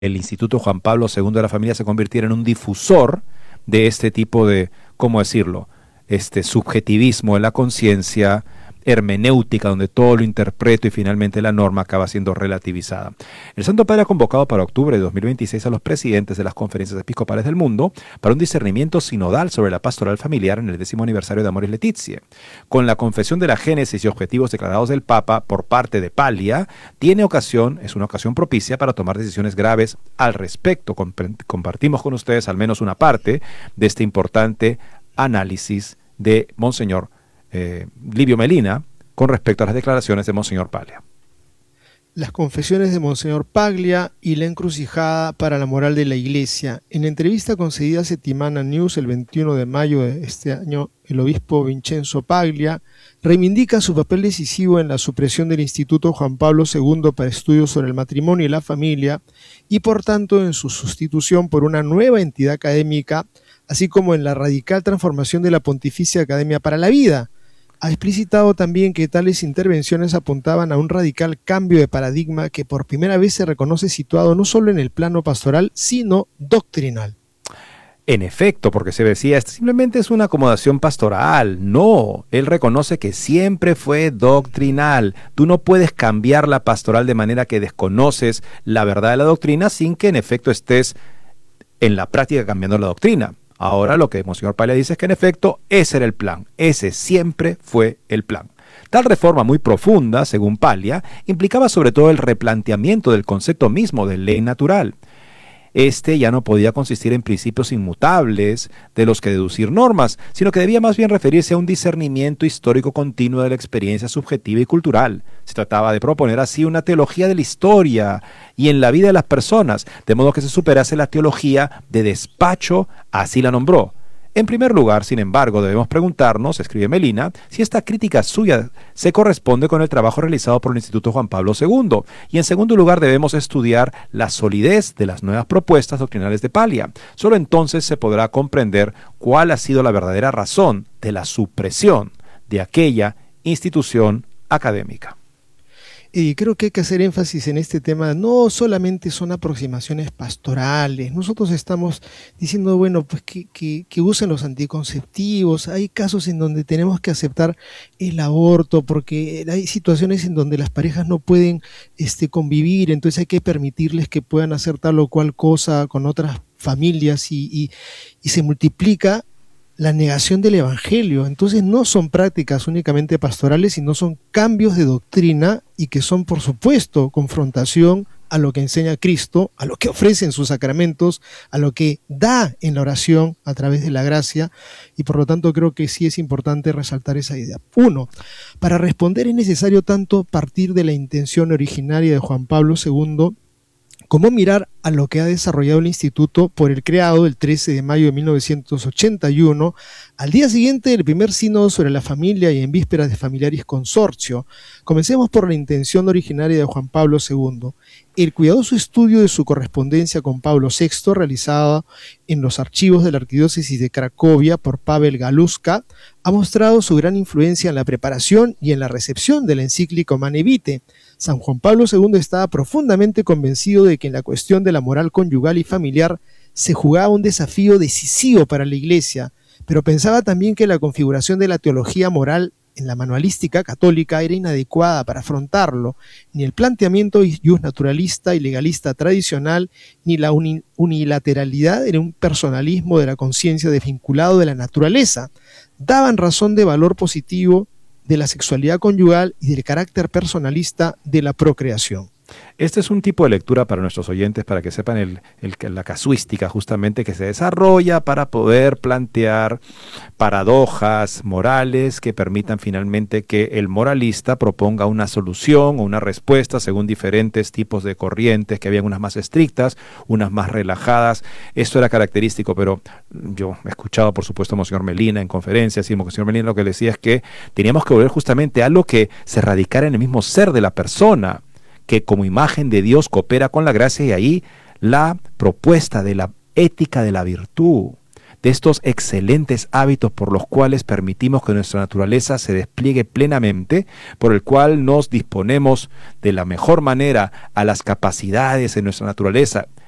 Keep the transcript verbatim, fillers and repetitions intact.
el Instituto Juan Pablo segundo de la Familia se convirtiera en un difusor de este tipo de, ¿cómo decirlo?, este subjetivismo en la conciencia, hermenéutica, donde todo lo interpreto y finalmente la norma acaba siendo relativizada. El Santo Padre ha convocado para octubre de dos mil veintiséis a los presidentes de las conferencias episcopales del mundo para un discernimiento sinodal sobre la pastoral familiar en el décimo aniversario de Amoris Laetitia. Con la confesión de la génesis y objetivos declarados del Papa por parte de Paglia, tiene ocasión, es una ocasión propicia para tomar decisiones graves al respecto. Compartimos con ustedes al menos una parte de este importante análisis de Monseñor Eh, Livio Melina con respecto a las declaraciones de Monseñor Paglia. Las confesiones de Monseñor Paglia y la encrucijada para la moral de la Iglesia. En entrevista concedida a Settimana News el veintiuno de mayo de este año, el obispo Vincenzo Paglia reivindica su papel decisivo en la supresión del Instituto Juan Pablo segundo para estudios sobre el matrimonio y la familia y por tanto en su sustitución por una nueva entidad académica, así como en la radical transformación de la Pontificia Academia para la Vida. Ha explicitado también que tales intervenciones apuntaban a un radical cambio de paradigma que por primera vez se reconoce situado no solo en el plano pastoral, sino doctrinal. En efecto, porque se decía, esto simplemente es una acomodación pastoral. No, él reconoce que siempre fue doctrinal. Tú no puedes cambiar la pastoral de manera que desconoces la verdad de la doctrina sin que en efecto estés en la práctica cambiando la doctrina. Ahora lo que Monseñor Paglia dice es que en efecto ese era el plan, ese siempre fue el plan. Tal reforma muy profunda, según Paglia, implicaba sobre todo el replanteamiento del concepto mismo de ley natural. Este ya no podía consistir en principios inmutables de los que deducir normas, sino que debía más bien referirse a un discernimiento histórico continuo de la experiencia subjetiva y cultural. Se trataba de proponer así una teología de la historia y en la vida de las personas, de modo que se superase la teología de despacho, así la nombró. En primer lugar, sin embargo, debemos preguntarnos, escribe Melina, si esta crítica suya se corresponde con el trabajo realizado por el Instituto Juan Pablo segundo. Y en segundo lugar, debemos estudiar la solidez de las nuevas propuestas doctrinales de Paglia. Solo entonces se podrá comprender cuál ha sido la verdadera razón de la supresión de aquella institución académica. Y creo que hay que hacer énfasis en este tema, no solamente son aproximaciones pastorales, nosotros estamos diciendo, bueno, pues que, que, que usen los anticonceptivos, hay casos en donde tenemos que aceptar el aborto, porque hay situaciones en donde las parejas no pueden este, convivir, entonces hay que permitirles que puedan hacer tal o cual cosa con otras familias y, y, y se multiplica la negación del evangelio. Entonces no son prácticas únicamente pastorales, sino son cambios de doctrina y que son, por supuesto, confrontación a lo que enseña Cristo, a lo que ofrece en sus sacramentos, a lo que da en la oración a través de la gracia, y por lo tanto creo que sí es importante resaltar esa idea. Uno, para responder es necesario tanto partir de la intención originaria de Juan Pablo segundo, como mirar a lo que ha desarrollado el Instituto por el creado el trece de mayo de mil novecientos ochenta y uno, al día siguiente del primer sínodo sobre la familia y en vísperas de Familiaris Consortio. Comencemos por la intención originaria de Juan Pablo segundo. El cuidadoso estudio de su correspondencia con Pablo sexto, realizada en los archivos de la Arquidiócesis de Cracovia por Pavel Galuska, ha mostrado su gran influencia en la preparación y en la recepción de la encíclica Humanae Vitae. San Juan Pablo segundo estaba profundamente convencido de que en la cuestión de la moral conyugal y familiar se jugaba un desafío decisivo para la Iglesia, pero pensaba también que la configuración de la teología moral en la manualística católica era inadecuada para afrontarlo, ni el planteamiento iusnaturalista y legalista tradicional, ni la uni- unilateralidad en un personalismo de la conciencia desvinculado de la naturaleza, daban razón de valor positivo de la sexualidad conyugal y del carácter personalista de la procreación. Este es un tipo de lectura para nuestros oyentes, para que sepan el, el, la casuística justamente que se desarrolla para poder plantear paradojas morales que permitan finalmente que el moralista proponga una solución o una respuesta según diferentes tipos de corrientes, que habían unas más estrictas, unas más relajadas. Esto era característico, pero yo he escuchado por supuesto a Monseñor Melina en conferencias, y Monseñor Melina lo que decía es que teníamos que volver justamente a algo que se radicara en el mismo ser de la persona, que como imagen de Dios coopera con la gracia, y ahí la propuesta de la ética de la virtud, de estos excelentes hábitos por los cuales permitimos que nuestra naturaleza se despliegue plenamente, por el cual nos disponemos de la mejor manera a las capacidades de nuestra naturaleza,